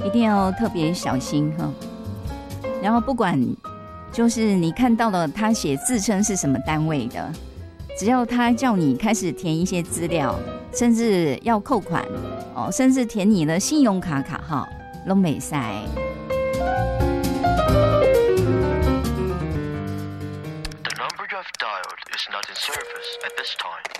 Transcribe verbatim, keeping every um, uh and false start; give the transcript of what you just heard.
一定要特别小心哈。然后不管就是你看到了他写自称是什么单位的，只要他叫你开始填一些资料，甚至要扣款哦，甚至填你的信用卡卡号，都没塞。 The number you have dialed is not in service at this time.